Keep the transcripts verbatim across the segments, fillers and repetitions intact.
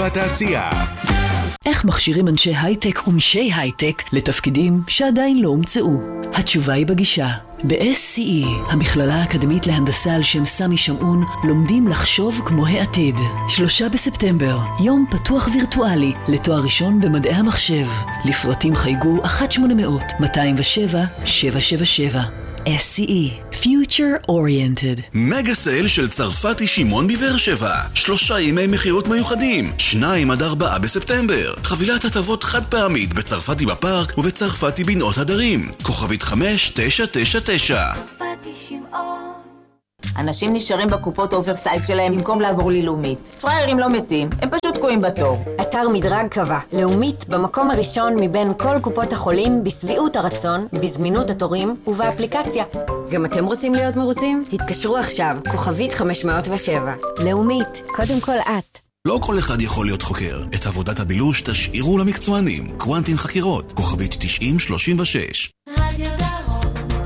והתעשייה. איך מכשירים אנשי הייטק ומשי הייטק לתפקידים שעדיין לא הומצאו? התשובה היא בגישה. ב-אס סי אי, המכללה האקדמית להנדסה על שם סמי שמעון, לומדים לחשוב כמו העתיד. שלושה בספטמבר, יום פתוח וירטואלי לתואר ראשון במדעי המחשב. לפרטים חייגו אחת שמונה אפס אפס מאתיים ושבע שבע שבע שבע. אס סי אי, Future Oriented. מגה סייל של צרפתי שמעון בבאר שבע. שלושה ימי מחירות מיוחדים, שניים עד ארבעה בספטמבר. חבילת הטבות חד פעמית בצרפתי בפארק ובצרפתי בנאות הדרים. כוכבית חמש תשע תשע תשע. צרפתי שמעון. אנשים נשארים בקופות אוברסייז שלהם במקום לעבור ללאומית. פריירים לא מתים, הם פשוט תקועים בתור. אתר מדרג קבע, לאומית במקום הראשון מבין כל קופות החולים בסביעות הרצון, בזמינות התורים ובאפליקציה. גם אתם רוצים להיות מרוצים? התקשרו עכשיו, כוכבית חמש מאות ושבע. לאומית, קודם כל את. לא כל אחד יכול להיות חוקר. את עבודת הבילוש תשאירו למקצוענים. קוונטין חקירות, כוכבית תשעים שלושים ושש. רדיו דרום.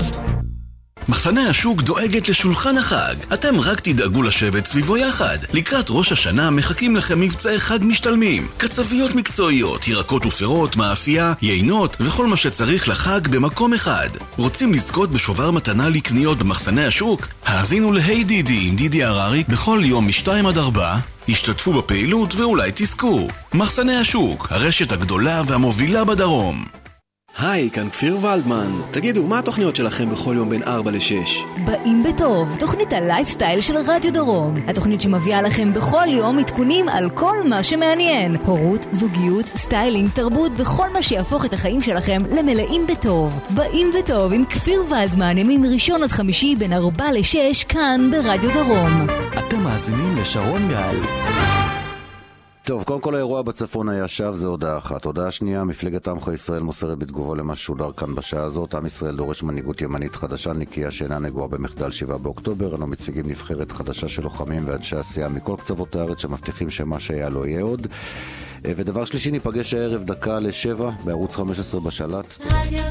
מחסני השוק דואגת לשולחן החג. אתם רק תדאגו לשבת סביבו יחד. לקראת ראש השנה מחכים לכם מבצעי חג משתלמים. קצביות מקצועיות, ירקות ופירות, מאפייה, יינות וכל מה שצריך לחג במקום אחד. רוצים לזכות בשובר מתנה לקניות במחסני השוק? האזינו להי דידי עם דידי הררי בכל יום משתיים עד ארבע. השתתפו בפעילות ואולי תזכו. מחסני השוק, הרשת הגדולה והמובילה בדרום. היי, כאן כפיר ולדמן. תגידו, מה התוכניות שלכם בכל יום בין ארבע לשש? באים בטוב, תוכנית הלייפסטייל של רדיו דרום. התוכנית שמביאה לכם בכל יום עדכונים על כל מה שמעניין. הורות, זוגיות, סטיילינג, תרבות וכל מה שיהפוך את החיים שלכם למלאים בטוב. באים בטוב עם כפיר ולדמן, ימים ראשון עד חמישי בין ארבע לשש, כאן ברדיו דרום. אתם מאזינים לשרון גל. טוב, קודם כל האירוע בצפון היה שב, זה הודעה אחת. הודעה שנייה, מפלגת עמך ישראל מוסרת בתגובה למה שודר כאן בשעה הזאת. עם ישראל דורש מנהיגות ימנית חדשה, נקייה שאינה נגועה במחדל שבעה באוקטובר. אנו מציגים נבחרת חדשה של לוחמים ואנשי עשייה מכל קצוות הארץ שמבטיחים שמה שהיה לא יהיה עוד. ודבר שלישי, ניפגש הערב דקה לשבע בערוץ חמש עשרה בשלט.